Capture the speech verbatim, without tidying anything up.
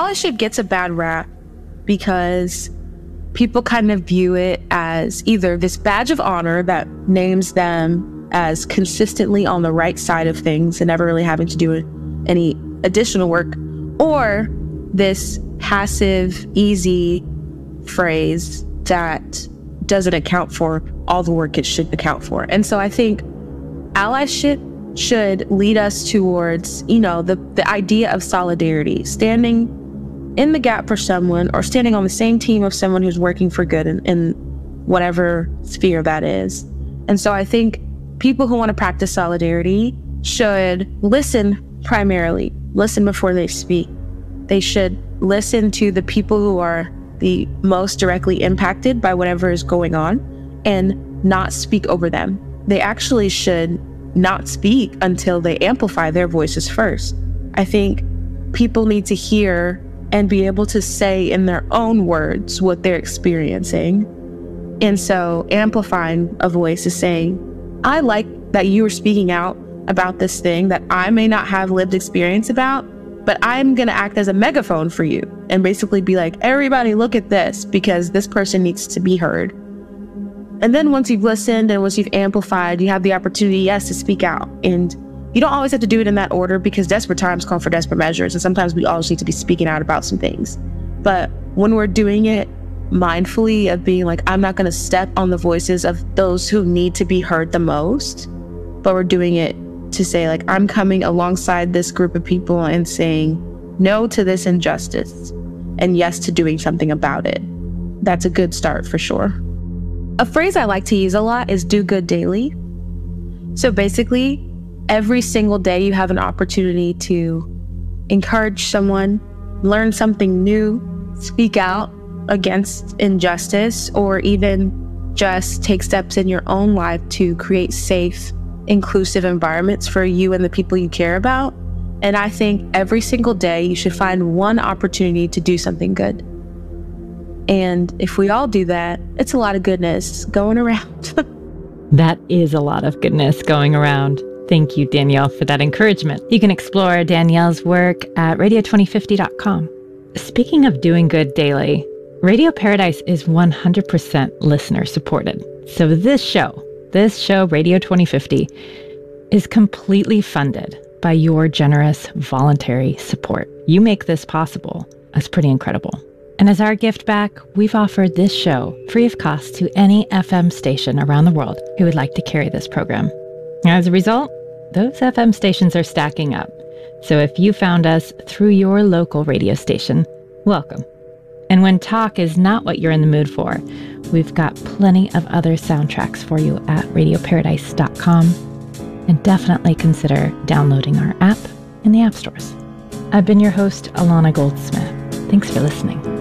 allyship gets a bad rap because people kind of view it as either this badge of honor that names them as consistently on the right side of things and never really having to do any additional work, or this passive, easy phrase that doesn't account for all the work it should account for. And so I think allyship should lead us towards, you know, the, the idea of solidarity, standing in the gap for someone or standing on the same team of someone who's working for good in, in whatever sphere that is. And so I think people who want to practice solidarity should listen primarily, listen before they speak. They should listen to the people who are the most directly impacted by whatever is going on and not speak over them. They actually should not speak until they amplify their voices first. I think people need to hear and be able to say in their own words what they're experiencing. And so amplifying a voice is saying, I like that you are speaking out about this thing that I may not have lived experience about, but I'm going to act as a megaphone for you and basically be like, everybody look at this because this person needs to be heard. And then once you've listened and once you've amplified, you have the opportunity, yes, to speak out. And you don't always have to do it in that order because desperate times call for desperate measures. And sometimes we all just need to be speaking out about some things. But when we're doing it mindfully of being like, I'm not going to step on the voices of those who need to be heard the most, but we're doing it to say like, I'm coming alongside this group of people and saying no to this injustice and yes to doing something about it. That's a good start for sure. A phrase I like to use a lot is do good daily. So basically, every single day you have an opportunity to encourage someone, learn something new, speak out against injustice, or even just take steps in your own life to create safe, inclusive environments for you and the people you care about. And I think every single day you should find one opportunity to do something good. And if we all do that, it's a lot of goodness going around. That is a lot of goodness going around. Thank you, Danielle, for that encouragement. You can explore Danielle's work at radio twenty fifty dot com. Speaking of doing good daily, Radio Paradise is one hundred percent listener supported. So this show, this show, Radio twenty fifty, is completely funded by your generous voluntary support. You make this possible. That's pretty incredible. And as our gift back, we've offered this show free of cost to any F M station around the world who would like to carry this program. As a result, those F M stations are stacking up. So if you found us through your local radio station, welcome. And when talk is not what you're in the mood for, we've got plenty of other soundtracks for you at radio paradise dot com. And definitely consider downloading our app in the app stores. I've been your host, Alana Goldsmith. Thanks for listening.